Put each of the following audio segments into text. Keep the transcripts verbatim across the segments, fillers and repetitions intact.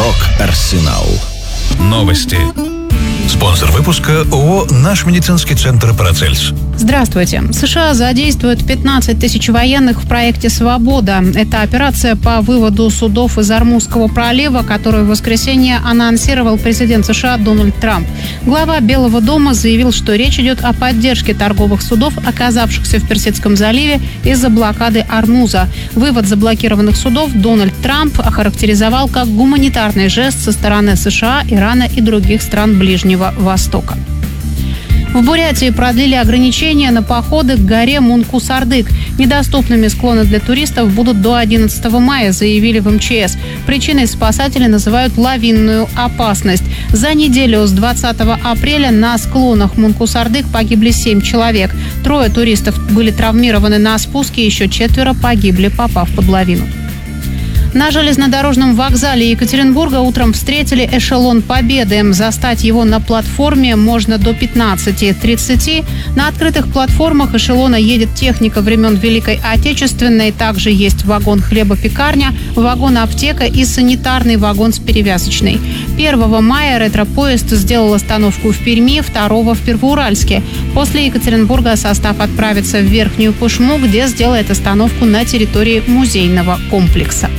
Рок-Арсенал. Новости. Спонсор выпуска ООО «Наш медицинский центр Парацельс». Здравствуйте. США задействуют пятнадцать тысяч военных в проекте «Свобода». Это операция по выводу судов из Ормузского пролива, которую в воскресенье анонсировал президент США Дональд Трамп. Глава Белого дома заявил, что речь идет о поддержке торговых судов, оказавшихся в Персидском заливе из-за блокады Ормуза. Вывод заблокированных судов Дональд Трамп охарактеризовал как гуманитарный жест со стороны США, Ирана и других стран Ближнего Востока. В Бурятии продлили ограничения на походы к горе Мункус-Ардык. Недоступными склоны для туристов будут до одиннадцатого мая, заявили в эм че эс. Причиной спасатели называют лавинную опасность. За неделю с двадцатого апреля на склонах Мункус-Ардык погибли семь человек. Трое туристов были травмированы на спуске, еще четверо погибли, попав под лавину. На железнодорожном вокзале Екатеринбурга утром встретили эшелон «Победы». Застать его на платформе можно до пятнадцати тридцати. На открытых платформах эшелона едет техника времен Великой Отечественной. Также есть вагон-хлебопекарня, вагон-аптека и санитарный вагон с перевязочной. первого мая ретро-поезд сделал остановку в Перми, второго в Первоуральске. После Екатеринбурга состав отправится в Верхнюю Пышму, где сделает остановку на территории музейного комплекса.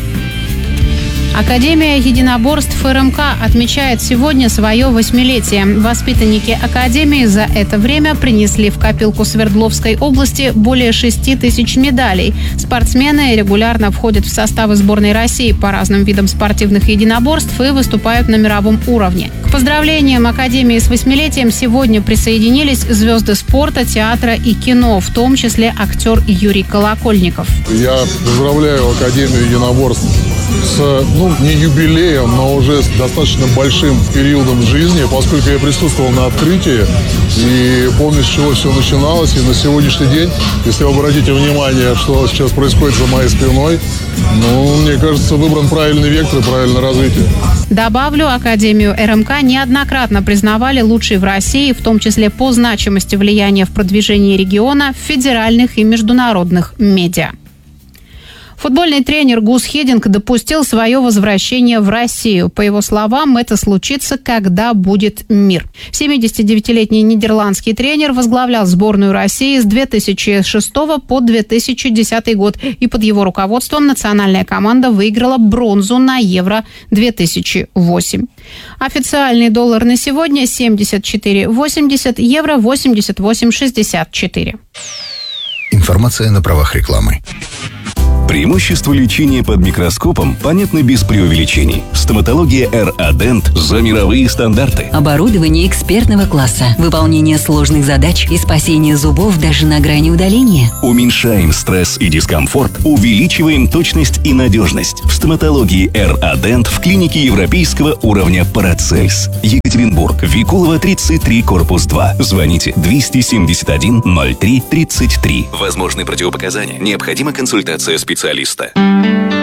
Академия единоборств эр эм ка отмечает сегодня свое восьмилетие. Воспитанники Академии за это время принесли в копилку Свердловской области более шести тысяч медалей. Спортсмены регулярно входят в составы сборной России по разным видам спортивных единоборств и выступают на мировом уровне. К поздравлениям Академии с восьмилетием сегодня присоединились звезды спорта, театра и кино, в том числе актер Юрий Колокольников. Я поздравляю Академию единоборств с, ну, не юбилеем, но уже с достаточно большим периодом жизни, поскольку я присутствовал на открытии и помню, с чего все начиналось. И на сегодняшний день, если вы обратите внимание, что сейчас происходит за моей спиной, ну, мне кажется, выбран правильный вектор и правильное развитие. Добавлю, Академию эр эм ка неоднократно признавали лучшей в России, в том числе по значимости влияния в продвижении региона в федеральных и международных медиа. Футбольный тренер Гус Хидинг допустил свое возвращение в Россию. По его словам, это случится, когда будет мир. семидесятидевятилетний нидерландский тренер возглавлял сборную России с две тысячи шестого по две тысячи десятый год. И под его руководством национальная команда выиграла бронзу на Евро две тысячи восемь. Официальный доллар на сегодня семьдесят четыре восемьдесят, евро восемьдесят восемь шестьдесят четыре. Информация на правах рекламы. Преимущества лечения под микроскопом понятны без преувеличений. Стоматология эр а Dent за мировые стандарты. Оборудование экспертного класса, выполнение сложных задач и спасение зубов даже на грани удаления. Уменьшаем стресс и дискомфорт, увеличиваем точность и надежность. В стоматологии эр а Dent в клинике европейского уровня Парацельс. Екатеринбург, Викулова, тридцать три, корпус два. Звоните двести семьдесят один ноль три тридцать три. Возможны противопоказания. Необходима консультация специалиста.